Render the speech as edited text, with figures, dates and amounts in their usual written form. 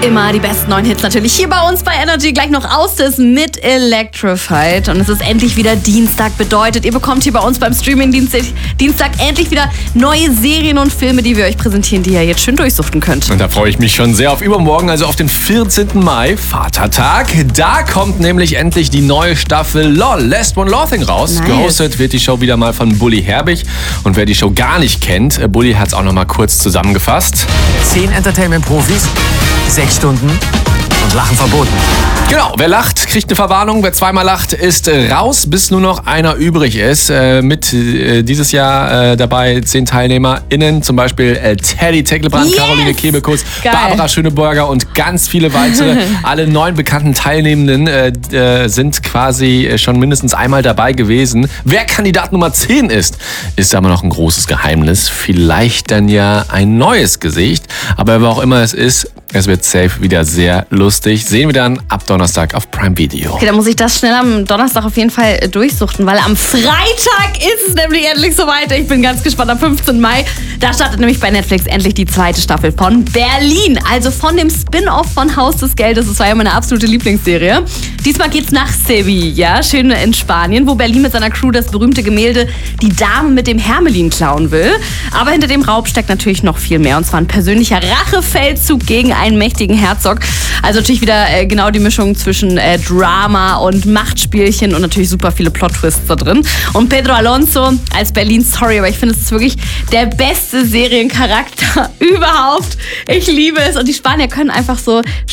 Immer die besten neuen Hits natürlich hier bei uns bei Energy. Gleich noch Austis mit Electrified. Und es ist endlich wieder Dienstag. Bedeutet, ihr bekommt hier bei uns beim Streaming-Dienstag endlich wieder neue Serien und Filme, die wir euch präsentieren, die ihr jetzt schön durchsuchten könnt. Und da freue ich mich schon sehr auf übermorgen, also auf den 14. Mai, Vatertag. Da kommt nämlich endlich die neue Staffel LOL, Last One Laughing raus. Nice. Gehostet wird die Show wieder mal von Bully Herbig. Und wer die Show gar nicht kennt, Bully hat es auch noch mal kurz zusammengefasst. 10 Entertainment-Profis, 6 Stunden und Lachen verboten. Genau, wer lacht, kriegt eine Verwarnung. Wer zweimal lacht, ist raus, bis nur noch einer übrig ist. Dieses Jahr dabei 10 TeilnehmerInnen, zum Beispiel Teddy Tecklebrand, Yes! Caroline Kebekus, Geil. Barbara Schöneberger und ganz viele weitere. Alle 9 bekannten Teilnehmenden sind quasi schon mindestens einmal dabei gewesen. Wer Kandidat Nummer 10 ist aber noch ein großes Geheimnis. Vielleicht dann ja ein neues Gesicht. Aber wer auch immer es ist, es wird safe wieder sehr lustig. Sehen wir dann ab Donnerstag auf Prime Video. Okay, dann muss ich das schnell am Donnerstag auf jeden Fall durchsuchten, weil am Freitag ist es nämlich endlich soweit. Ich bin ganz gespannt, am 15. Mai. Da startet nämlich bei Netflix endlich die 2. Staffel von Berlin. Also von dem Spin-Off von Haus des Geldes. Das war ja meine absolute Lieblingsserie. Diesmal geht's nach Sevilla, schön in Spanien, wo Berlin mit seiner Crew das berühmte Gemälde Die Dame mit dem Hermelin klauen will. Aber hinter dem Raub steckt natürlich noch viel mehr. Und zwar ein persönlicher Rachefeldzug gegen einen mächtigen Herzog. Also natürlich wieder genau die Mischung zwischen Drama und Machtspielchen und natürlich super viele Plot-Twists da drin. Und Pedro Alonso als Berlin, sorry, aber ich finde, es ist wirklich der beste Seriencharakter überhaupt. Ich liebe es. Und die Spanier können einfach so